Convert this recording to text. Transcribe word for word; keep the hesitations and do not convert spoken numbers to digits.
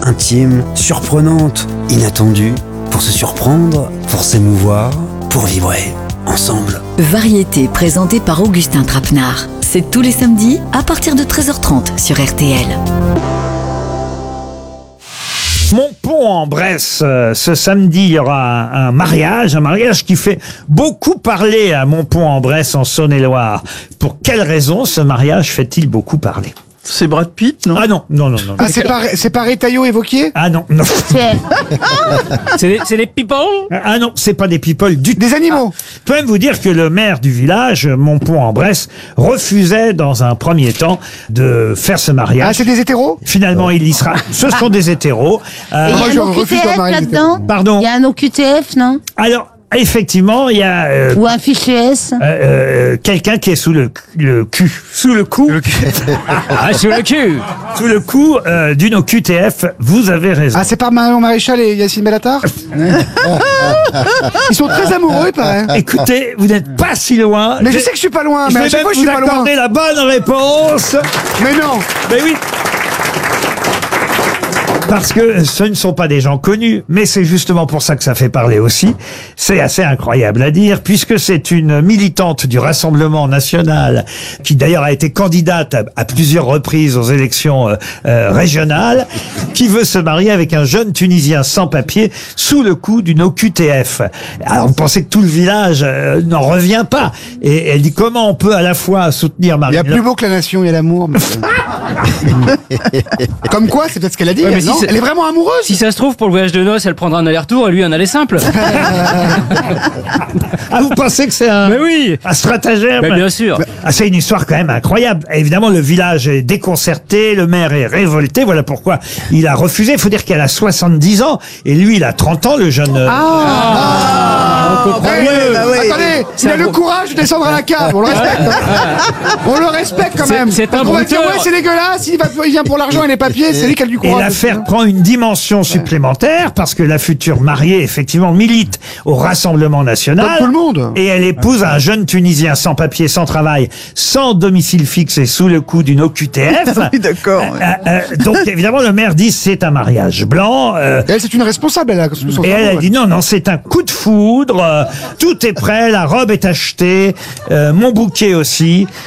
intime, surprenante, inattendue, pour se surprendre, pour s'émouvoir, pour vibrer ensemble. Variété présentée par Augustin Trapenard. C'est tous les samedis à partir de treize heures trente sur R T L. Montpont-en-Bresse, euh, ce samedi, il y aura un, un mariage, un mariage qui fait beaucoup parler à Montpont-en-Bresse en Saône-et-Loire. Pour quelle raison ce mariage fait-il beaucoup parler? C'est Brad Pitt, non? Ah non, non, non, non. Ah, c'est pas, c'est pas Retailleau évoqué? Ah non, non. C'est des, c'est des people? Ah non, c'est pas des people du tout. Des animaux? Je peux même vous dire que le maire du village, Montpont-en-Bresse, refusait dans un premier temps de faire ce mariage. Ah, c'est des hétéros? Finalement, il y sera. Ce sont des hétéros. Euh, Et il moi, y je a un refuse de O Q T F marier les là-dedans? Pardon? Il y a un O Q T F, non? alors, effectivement, il y a euh, Ou un fichier S? euh, euh, quelqu'un qui est sous le, le cul, sous le coup, Ah, sur le cul! sous le coup euh, d'une O Q T F. Vous avez raison. Ah, c'est pas Marion Maréchal et Yacine Bellatar? Ils sont très amoureux, il paraît. Écoutez, vous n'êtes pas si loin. Mais je sais que je suis pas loin, Je mais vais à chaque même fois je vous suis pas loin. accorder la bonne réponse. Mais non! Mais oui. Parce que ce ne sont pas des gens connus, mais c'est justement pour ça que ça fait parler aussi. C'est assez incroyable à dire, puisque c'est une militante du Rassemblement national, qui d'ailleurs a été candidate à, à plusieurs reprises aux élections euh, euh, régionales, qui veut se marier avec un jeune Tunisien sans papier sous le coup d'une O Q T F. Alors on pensait que tout le village euh, n'en revient pas. Et elle dit comment on peut à la fois soutenir Il y Marine a plus beau que la nation, il y a l'amour. mais- Comme quoi, c'est peut-être ce qu'elle a dit. Ouais, mais elle, si non c'est- elle est vraiment amoureuse. Si ça se trouve, pour le voyage de noces, elle prendra un aller-retour et lui un aller simple. Ah, vous pensez que c'est un, Mais oui! un stratagème? Bah, bien sûr. Ah, c'est une histoire quand même incroyable. Évidemment, le village est déconcerté, le maire est révolté. Voilà pourquoi il a refusé. Il faut dire qu'elle a soixante-dix ans et lui, il a trente ans, le jeune. euh, Ah, on comprend ouais, mieux. bah ouais. Attendez, il a le courage de descendre à la cave. On le respecte. On le respecte quand C'est- même. c'est un On va dire, brouteur. ouais, c'est dégueulasse. Il, va, il vient pour l'argent et les papiers. C'est lui qui a du Et courage. l'affaire prend une dimension supplémentaire parce que la future mariée, effectivement, milite au Rassemblement national. Comme tout le monde. Et elle épouse un jeune Tunisien sans papier, sans travail, sans domicile fixe et sous le coup d'une O Q T F. Oui, d'accord. Euh, euh, donc, évidemment, le maire dit c'est un mariage blanc. euh, Et elle, c'est une responsable. Elle a son Et elle a cerveau, dit non, non, c'est un coup de foudre, euh, tout est prêt, la robe est achetée, euh, mon bouquet aussi.